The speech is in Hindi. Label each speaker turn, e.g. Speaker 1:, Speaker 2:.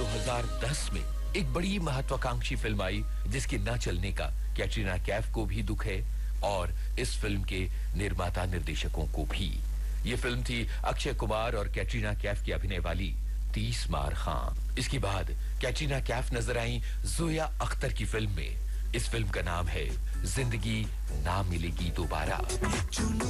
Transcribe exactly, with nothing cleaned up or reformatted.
Speaker 1: दो हज़ार दस में एक बड़ी महत्वाकांक्षी फिल्म आई जिसके न चलने का कैटरीना कैफ को भी दुख है और इस फिल्म के निर्माता निर्देशकों को भी। ये फिल्म थी अक्षय कुमार और कैटरीना कैफ की अभिनय वाली तीस मार खां। इसके बाद कैटरीना कैफ नजर आई जोया अख्तर की फिल्म में। इस फिल्म का नाम है जिंदगी ना मिलेगी दोबारा।